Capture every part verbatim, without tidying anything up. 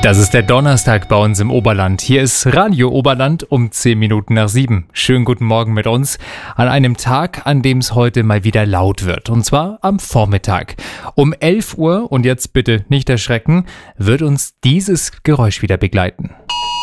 Das ist der Donnerstag bei uns im Oberland. Hier ist Radio Oberland um zehn Minuten nach sieben. Schönen guten Morgen mit uns an einem Tag, an dem es heute mal wieder laut wird. Und zwar am Vormittag. Um elf Uhr, und jetzt bitte nicht erschrecken, wird uns dieses Geräusch wieder begleiten.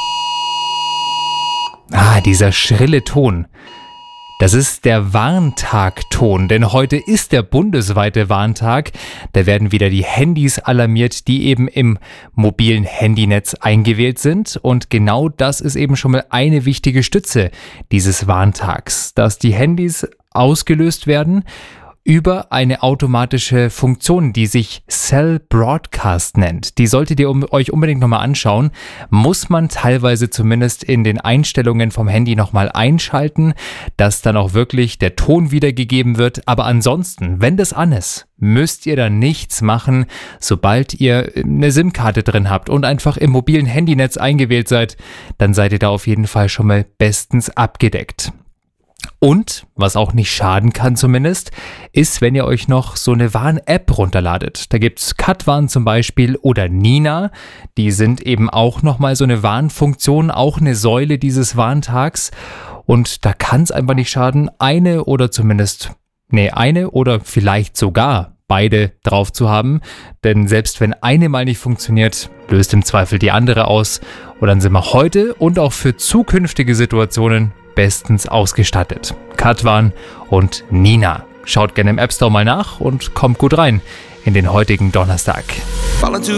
Ah, dieser schrille Ton. Das ist der Warntagton, denn heute ist der bundesweite Warntag. Da werden wieder die Handys alarmiert, die eben im mobilen Handynetz eingewählt sind. Und genau das ist eben schon mal eine wichtige Stütze dieses Warntags, dass die Handys ausgelöst werden über eine automatische Funktion, die sich Cell Broadcast nennt. Die solltet ihr um, euch unbedingt nochmal anschauen. Muss man teilweise zumindest in den Einstellungen vom Handy nochmal einschalten, dass dann auch wirklich der Ton wiedergegeben wird. Aber ansonsten, wenn das an ist, müsst ihr da nichts machen. Sobald ihr eine SIM-Karte drin habt und einfach im mobilen Handynetz eingewählt seid, dann seid ihr da auf jeden Fall schon mal bestens abgedeckt. Und, was auch nicht schaden kann zumindest, ist, wenn ihr euch noch so eine Warn-App runterladet. Da gibt's Katwarn zum Beispiel oder Nina. Die sind eben auch nochmal so eine Warnfunktion, auch eine Säule dieses Warntags. Und da kann es einfach nicht schaden, eine oder zumindest, nee, eine oder vielleicht sogar beide drauf zu haben. Denn selbst wenn eine mal nicht funktioniert, löst im Zweifel die andere aus. Und dann sind wir heute und auch für zukünftige Situationen bestens ausgestattet. Katwarn und Nina. Schaut gerne im App Store mal nach und kommt gut rein in den heutigen Donnerstag.